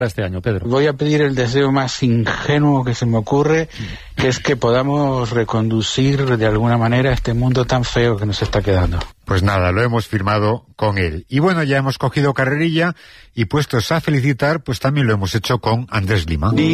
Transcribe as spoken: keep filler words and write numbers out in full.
este año, Pedro? Voy a pedir el deseo más ingenuo que se me ocurre, que es que podamos reconducir de alguna manera este mundo tan feo que nos está quedando. Pues nada, lo hemos firmado con él. Y bueno, ya hemos cogido carrerilla y puestos a felicitar, pues también lo hemos hecho con Andrés Lima.